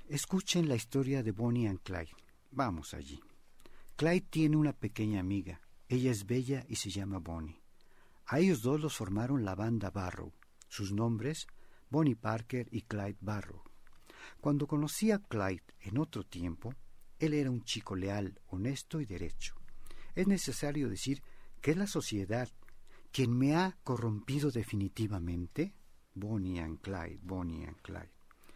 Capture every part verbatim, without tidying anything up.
Escuchen la historia de Bonnie and Clyde. Vamos allí. Clyde tiene una pequeña amiga. Ella es bella y se llama Bonnie. A ellos dos los formaron la banda Barrow. Sus nombres, Bonnie Parker y Clyde Barrow. Cuando conocí a Clyde en otro tiempo, él era un chico leal, honesto y derecho. Es necesario decir que es la sociedad quien me ha corrompido definitivamente. Bonnie and Clyde, Bonnie and Clyde.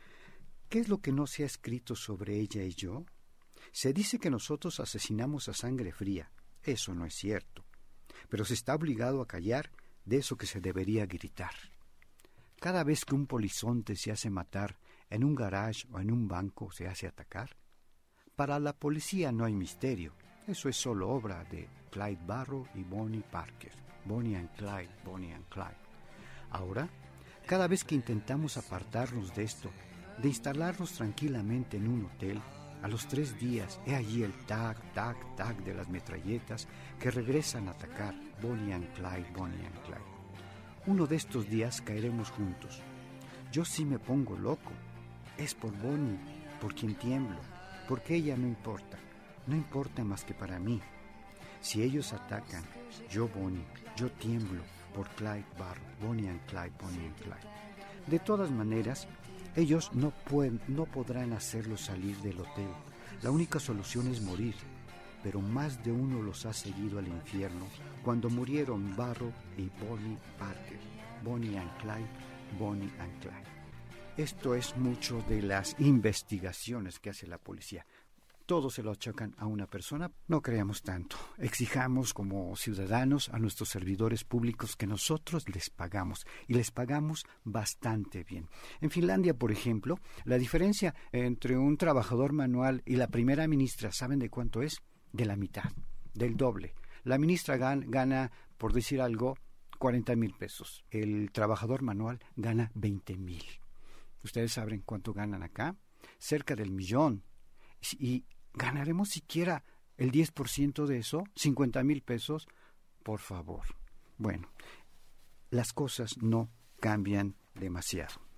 ¿Qué es lo que no se ha escrito sobre ella y yo? Se dice que nosotros asesinamos a sangre fría. Eso no es cierto. Pero se está obligado a callar de eso que se debería gritar. Cada vez que un polizonte se hace matar en un garage o en un banco, se hace atacar. Para la policía no hay misterio. Eso es solo obra de Clyde Barrow y Bonnie Parker. Bonnie and Clyde, Bonnie and Clyde. Ahora, cada vez que intentamos apartarnos de esto, de instalarnos tranquilamente en un hotel, a los tres días, he allí el tac, tac, tac de las metralletas que regresan a atacar. Bonnie and Clyde, Bonnie and Clyde. Uno de estos días caeremos juntos. Yo sí me pongo loco. Es por Bonnie, por quien tiemblo, porque ella no importa. No importa más que para mí. Si ellos atacan, yo Bonnie, yo tiemblo por Clyde Barrow, Bonnie and Clyde, Bonnie and Clyde. De todas maneras, ellos no pueden, no podrán hacerlo salir del hotel. La única solución es morir. Pero más de uno los ha seguido al infierno cuando murieron Barrow y Bonnie Parker. Bonnie and Clyde, Bonnie and Clyde. Esto es mucho de las investigaciones que hace la policía. Todo se lo achacan a una persona. No creamos tanto. Exijamos como ciudadanos a nuestros servidores públicos que nosotros les pagamos, y les pagamos bastante bien. En Finlandia, por ejemplo, la diferencia entre un trabajador manual y la primera ministra, ¿saben de cuánto es? De la mitad, del doble. La ministra gan- gana, por decir algo, cuarenta mil pesos. El trabajador manual gana veinte mil. ¿Ustedes saben cuánto ganan acá? Cerca del millón. Y ¿ganaremos siquiera el diez por ciento de eso? ¿cincuenta mil pesos? Por favor. Bueno, las cosas no cambian demasiado.